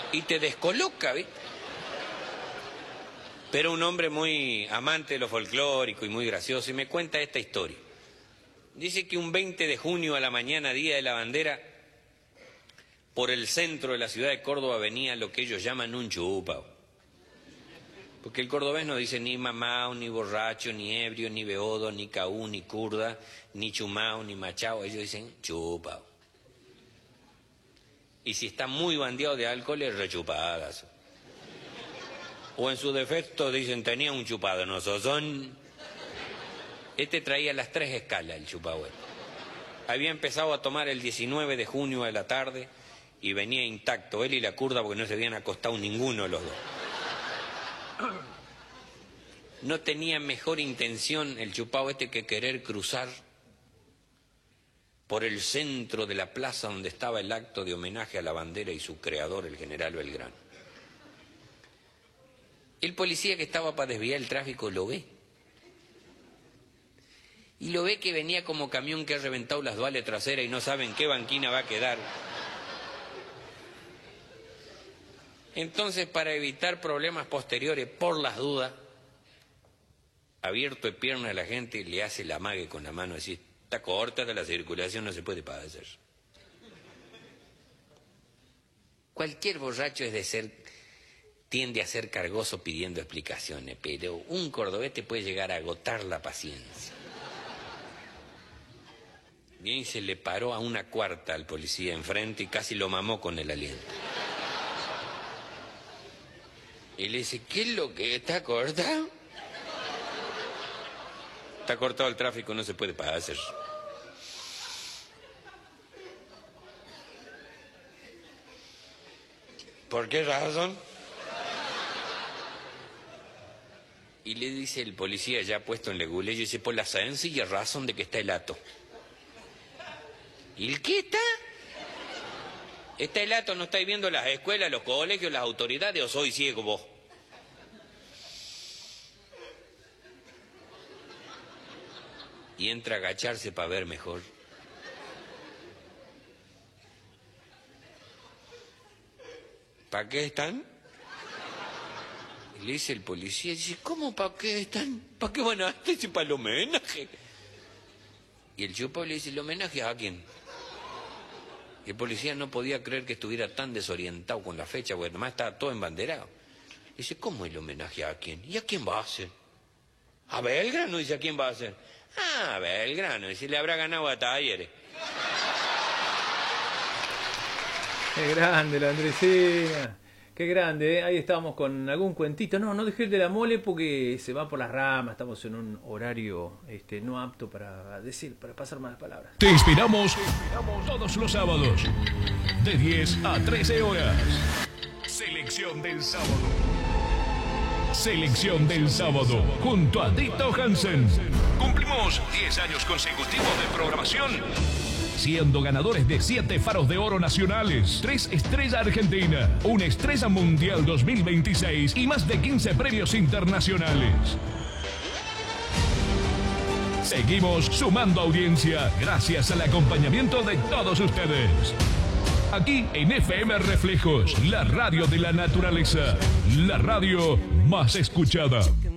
y te descoloca, ¿viste? Pero un hombre muy amante de lo folclórico y muy gracioso, y me cuenta esta historia. Dice que un 20 de junio a la mañana, día de la bandera, por el centro de la ciudad de Córdoba venía lo que ellos llaman un chupao. Porque el cordobés no dice ni mamao, ni borracho, ni ebrio, ni beodo, ni caú, ni curda, ni chumao, ni machao. Ellos dicen chupao. Y si está muy bandeado de alcohol, es rechupadas. O en su defecto dicen tenía un chupado, no sozón. Este traía las 3 escalas, el chupao. Había empezado a tomar el 19 de junio a la tarde y venía intacto, él y la curda, porque no se habían acostado ninguno de los dos. No tenía mejor intención el chupao este que querer cruzar por el centro de la plaza donde estaba el acto de homenaje a la bandera y su creador, el general Belgrano. El policía que estaba para desviar el tráfico lo ve. Y lo ve que venía como camión que ha reventado las duales traseras y no saben qué banquina va a quedar. Entonces, para evitar problemas posteriores, por las dudas, abierto de pierna a la gente, le hace el amague con la mano, así, está corta de la circulación, no se puede padecer. Cualquier borracho tiende a ser cargoso pidiendo explicaciones, pero un cordobés te puede llegar a agotar la paciencia. Bien, se le paró a una cuarta al policía enfrente y casi lo mamó con el aliento. Y le dice, ¿qué es lo que está cortado? Está cortado el tráfico, no se puede hacer. ¿Por qué razón? Y le dice el policía ya puesto en leguleyo, dice, por la sencilla razón de que está el hato. ¿Y el qué está? ¿Está el hato? ¿No estáis viendo las escuelas, los colegios, las autoridades o soy ciego vos? Y entra a agacharse para ver mejor. ¿Para qué están? Y le dice el policía, dice, ¿cómo para qué están? ¿Para qué van a estar? Dice, para el homenaje. Y el chupao le dice, ¿el homenaje a quién? Y el policía no podía creer que estuviera tan desorientado con la fecha, porque además estaba todo embanderado. Dice, ¿cómo el homenaje a quién? ¿Y a quién va a hacer? ¿A Belgrano? Dice, ¿a quién va a hacer? Ah, a Belgrano. Dice, le habrá ganado a Talleres. Qué grande la Andresina. Qué grande, ¿eh? Ahí estábamos con algún cuentito. No dejé el de la mole porque se va por las ramas. Estamos en un horario no apto para pasar malas palabras. Te inspiramos todos los sábados de 10 a 13 horas. Selección del sábado. Selección del sábado junto a Dito Hansen. Cumplimos 10 años consecutivos de programación, siendo ganadores de 7 faros de oro nacionales, 3 estrellas argentina, 1 estrella mundial 2026 y más de 15 premios internacionales. Seguimos sumando audiencia gracias al acompañamiento de todos ustedes. Aquí en FM Reflejos, la radio de la naturaleza, la radio más escuchada.